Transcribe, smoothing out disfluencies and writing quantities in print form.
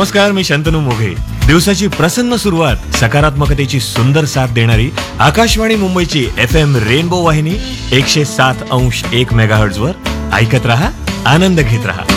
नमस्कार, मी शंतनू मोघे. दिवसाची प्रसन्न सुरुवात सकारात्मकतेची सुंदर साथ देणारी आकाशवाणी मुंबईची FM रेनबो वाहिनी 107.1 मेगाहर्ट्झ वर ऐकत रहा, आनंद घेत रहा.